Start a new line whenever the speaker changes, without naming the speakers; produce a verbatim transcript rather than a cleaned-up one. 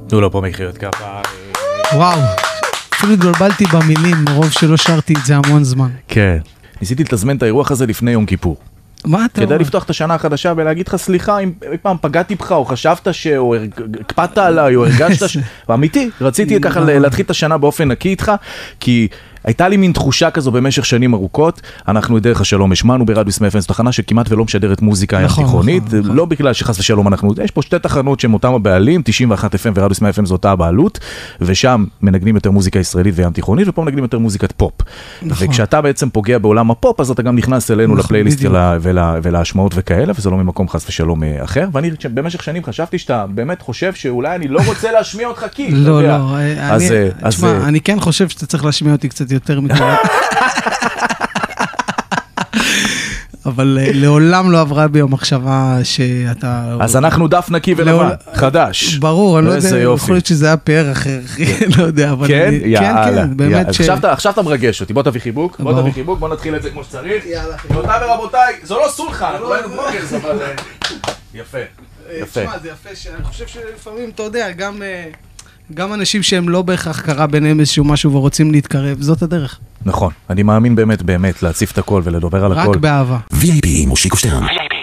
תנו לו פה מחיאות כפיים.
וואו, אפילו התבלבלתי במילים, מרוב שלא שרתי את זה המון זמן.
כן. ניסיתי לתזמן את האירוח הזה לפני יום כיפור.
מה אתה אומר?
כדי לפתוח את השנה החדשה ולהגיד לך סליחה אם אי פעם פגעתי בך או חשבת ש... או הקפדת עליי או הרגשת ש... ואמיתי, רציתי ככה להתחיל את השנה באופן נקי איתך, כי הייתה לי מין תחושה כזו במשך שנים ארוכות. אנחנו את דרך השלום השמענו ברדיו סמי אף אם, זו תחנה שכמעט ולא משדרת מוזיקה
נכון,
תיכונית,
נכון, נכון.
לא בגלל שחס ושלום אנחנו, יש פה שתי תחנות שהן אותם הבעלים, תשעים ואחת אף אם ורדיו סמי אף אם זו אותה הבעלות, ושם מנגנים יותר מוזיקה ישראלית וים תיכונית, ופה מנגנים יותר מוזיקת פופ.
נכון.
וכשאתה בעצם פוגע בעולם הפופ, אז אתה גם נכנס אלינו
נכון,
לפלייליסט
בדיוק.
ולה- ולה- ולהשמעות וכאלה, וזה לא ממקום חס ושלום אה, אחר. ואני במשך שנים חשבתי שאתה באמת חושב שאולי אני לא רוצה להשמיע אותך כי, אתה
לא,
יודע.
לא,
אז,
אני-
אה, אז,
תשמע,
אה,
אני כן חושב שאתה צריך להשמיע אותי קצת יותר מכאן. אבל אה, לעולם לא עברה בי המחשבה שאתה...
אז אנחנו דף נקי ולבן,
לעול-
חדש.
ברור, אני לא
איזה
יודע,
יופי.
יכול להיות שזה היה פאר אחר, אחי, לא יודע, אבל...
כן?
אני-
יאללה.
כן, כן, באמת
יאללה.
ש...
עכשיו אתה- עכשיו אתה מרגש אותי, בוא תביא חיבוק, בוא
ברור.
תביא חיבוק, בוא נתחיל את זה כמו שצריך.
יאללה.
גבירותיי ורבותיי, זו לא סולחה, אנחנו לא היינו בלוגרס, אבל... אה, יפה, יפה.
תשמע, זה יפה, שאני חושב שלפעמים, אתה יודע, גם... אה, גם אנשים שהם לא בהכרח קרה ביניהם איזשהו משהו ורוצים להתקרב, זאת הדרך.
נכון, אני מאמין באמת באמת להציף את הכל ולדבר על הכל.
רק באהבה.
וי איי פי עם מושיקו שטרן.